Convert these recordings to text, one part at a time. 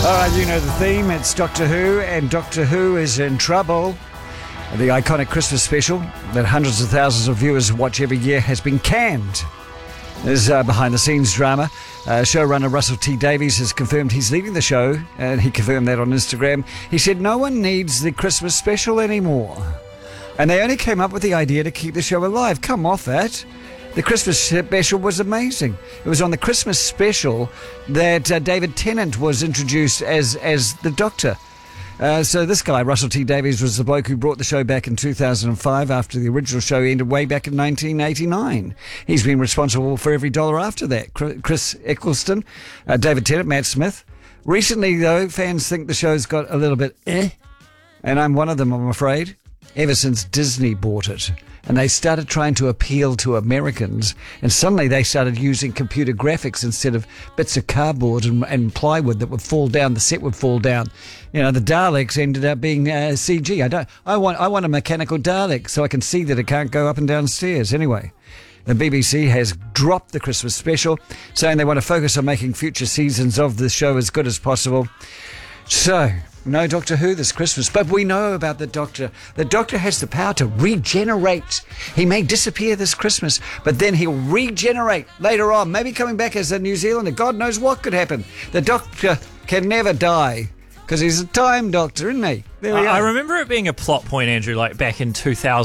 All right, you know the theme. It's Doctor Who, and Doctor Who is in trouble. The iconic Christmas special that hundreds of thousands of viewers watch every year has been canned. There's behind-the-scenes drama. Showrunner Russell T Davies has confirmed he's leaving the show, and he confirmed that on Instagram. He said no one needs the Christmas special anymore. And they only came up with the idea to keep the show alive. Come off that. The Christmas special was amazing. It was on the Christmas special that David Tennant was introduced as the Doctor. So this guy, Russell T Davies, was the bloke who brought the show back in 2005 after the original show ended way back in 1989. He's been responsible for every dollar after that. Chris Eccleston, David Tennant, Matt Smith. Recently, though, fans think the show's got a little bit and I'm one of them, I'm afraid, ever since Disney bought it. And they started trying to appeal to Americans, and suddenly they started using computer graphics instead of bits of cardboard and plywood that would fall down. The set would fall down. You know, the Daleks ended up being CG. I want a mechanical Dalek so I can see that it can't go up and down stairs. Anyway, the BBC has dropped the Christmas special, saying they want to focus on making future seasons of the show as good as possible. So, no Doctor Who this Christmas, but we know about the Doctor. The Doctor has the power to regenerate. He may disappear this Christmas, but then he'll regenerate later on, maybe coming back as a New Zealander. God knows what could happen. The Doctor can never die, because he's a time doctor, isn't he? There we are. I remember it being a plot point, Andrew, like back in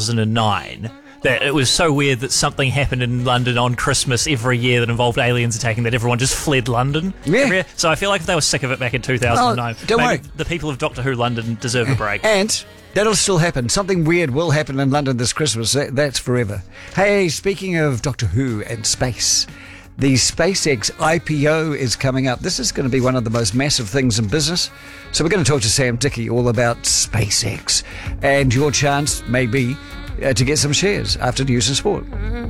2009, that it was so weird that something happened in London on Christmas every year that involved aliens attacking that everyone just fled London. Yeah. So I feel like if they were sick of it back in 2009, don't worry. The people of Doctor Who London deserve a break. And that'll still happen. Something weird will happen in London this Christmas. That's forever. Hey, speaking of Doctor Who and space, the SpaceX IPO is coming up. This is going to be one of the most massive things in business. So we're going to talk to Sam Dickey all about SpaceX. And your chance may be to get some shares after News and Sport.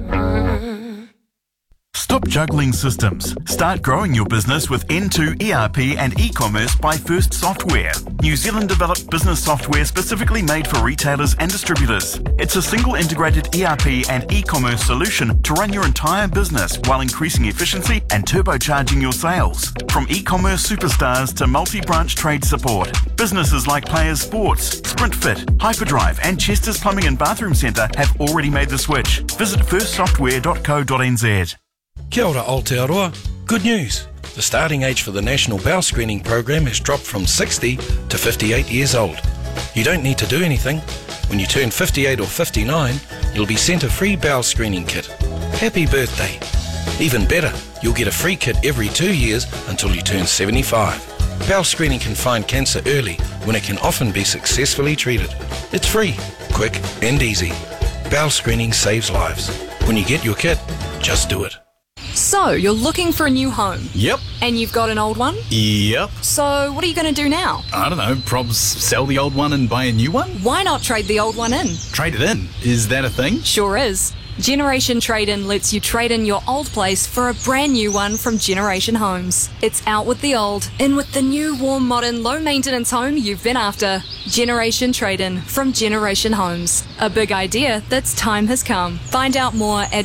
Stop juggling systems. Start growing your business with N2 ERP and e-commerce by First Software. New Zealand developed business software specifically made for retailers and distributors. It's a single integrated ERP and e-commerce solution to run your entire business while increasing efficiency and turbocharging your sales. From e-commerce superstars to multi-branch trade support, businesses like Players Sports, SprintFit, Hyperdrive and Chester's Plumbing and Bathroom Centre have already made the switch. Visit firstsoftware.co.nz. Kia ora Aotearoa. Good news. The starting age for the National Bowel Screening Program has dropped from 60 to 58 years old. You don't need to do anything. When you turn 58 or 59, you'll be sent a free bowel screening kit. Happy birthday. Even better, you'll get a free kit every 2 years until you turn 75. Bowel screening can find cancer early when it can often be successfully treated. It's free, quick and easy. Bowel screening saves lives. When you get your kit, just do it. So, you're looking for a new home? Yep. And you've got an old one? Yep. So, what are you going to do now? I don't know, probs sell the old one and buy a new one? Why not trade the old one in? Trade it in? Is that a thing? Sure is. Generation Trade-In lets you trade in your old place for a brand new one from Generation Homes. It's out with the old, in with the new, warm, modern, low-maintenance home you've been after. Generation Trade-In from Generation Homes. A big idea that's time has come. Find out more at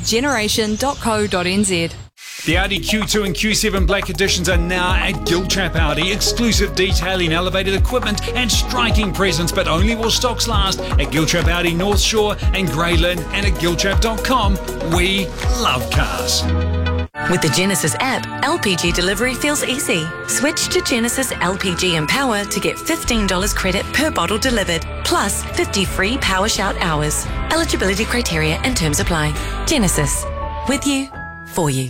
generation.co.nz. The Audi Q2 and Q7 Black Editions are now at Giltrap Audi. Exclusive detailing, elevated equipment and striking presence, but only while stocks last at Giltrap Audi North Shore and Grey Lynn and at giltrap.com. We love cars. With the Genesis app, LPG delivery feels easy. Switch to Genesis LPG Empower to get $15 credit per bottle delivered, plus 50 free Power Shout hours. Eligibility criteria and terms apply. Genesis. With you, for you.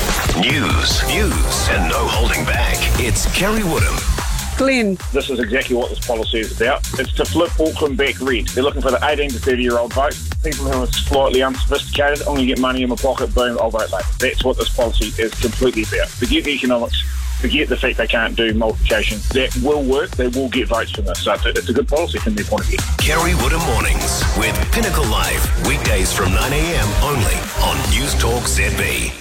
News, and no holding back. It's Kerry Woodham. Glenn. This is exactly what this policy is about. It's to flip Auckland back red. They're looking for the 18 to 30-year-old vote. People who are slightly unsophisticated, I'm going to get money in my pocket, boom, I'll vote later. That's what this policy is completely about. Forget the economics. Forget the fact they can't do multiplication. That will work. They will get votes from this. So it's a good policy from their point of view. Kerry Woodham Mornings with Pinnacle Live. Weekdays from 9 a.m. only on News Talk ZB.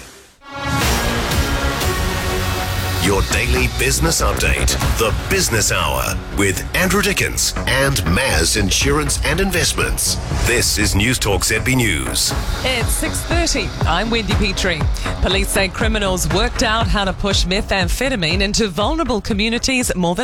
Your daily business update, the Business Hour, with Andrew Dickens and Maz Insurance and Investments. This is News Talk ZB News. It's 6:30. I'm Wendy Petrie. Police say criminals worked out how to push methamphetamine into vulnerable communities more than